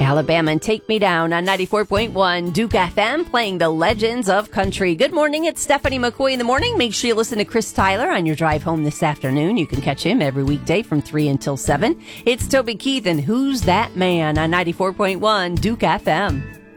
Alabama and Take Me Down on 94.1 Duke FM, playing the legends of country. Good morning, it's Stephanie McCoy in the morning. Make sure you listen to Chris Tyler on your drive home this afternoon. You can catch him every weekday from 3 until 7. It's Toby Keith and Who's That Man on 94.1 Duke FM.